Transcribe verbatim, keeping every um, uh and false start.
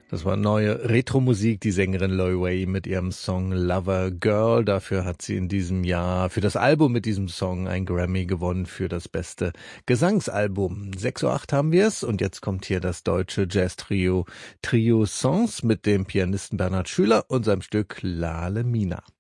Das war neue Retro-Musik, die Sängerin Loy Way mit ihrem Song Lover Girl. Dafür hat sie in diesem Jahr für das Album mit diesem Song ein Grammy gewonnen für das beste Gesangsalbum. sechs Uhr acht haben wir es und jetzt kommt hier das deutsche Jazz-Trio Trio Songs mit dem Pianisten Bernhard Schüler und seinem Stück Lale Mina.